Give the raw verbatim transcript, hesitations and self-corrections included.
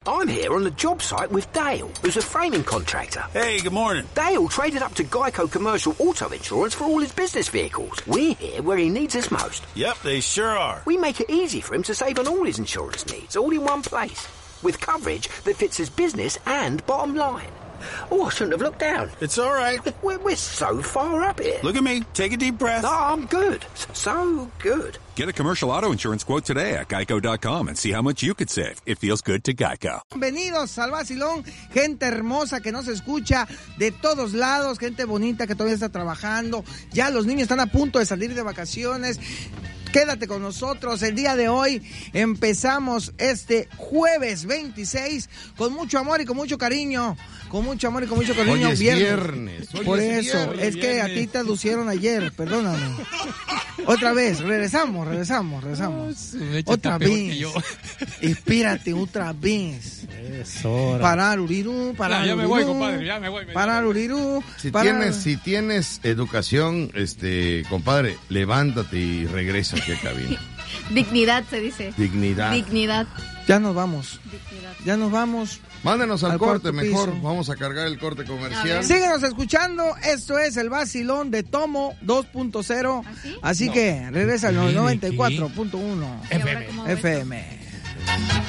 I'm here on the job site with Dale, who's a framing contractor. Hey, good morning. Dale traded up to Geico Commercial Auto Insurance for all his business vehicles. We're here where he needs us most. Yep, they sure are. We make it easy for him to save on all his insurance needs, all in one place, with coverage that fits his business and bottom line. Oh, I shouldn't have looked down. It's all right. We're, we're so far up here. Look at me. Take a deep breath. No, I'm good. So good. Get a commercial auto insurance quote today at geico dot com and see how much you could save. It feels good to Geico. Bienvenidos al vacilón, gente hermosa que nos escucha de todos lados, gente bonita que todavía está trabajando. Ya los niños están a punto de salir de vacaciones. Quédate con nosotros. El día de hoy empezamos este jueves veintiséis con mucho amor y con mucho cariño. Con mucho amor y con mucho cariño. Hoy es viernes. viernes. Hoy Por es eso, viernes. es que a ti te aducieron ayer, perdóname. Otra vez, regresamos, regresamos, regresamos. Oh, otra vez. Inspírate, otra vez. Es hora. Parar, urirú, parar, Ya, ya me urirú, voy, compadre, ya me voy. me parar, voy. urirú. Si parar. tienes, si tienes educación, este, compadre, levántate y regresa aquí a cabina. Dignidad se dice. Dignidad. Dignidad. Ya nos vamos, Dignidad. ya nos vamos. Mándenos al, Al corte cuarto mejor. piso. Vamos a cargar el corte A comercial. ver. Síguenos escuchando, esto es el vacilón de Tomo dos punto cero. ¿Así? Así No. que regresa al ¿Qué? noventa y cuatro punto uno ¿Y ahora cómo ves? F M.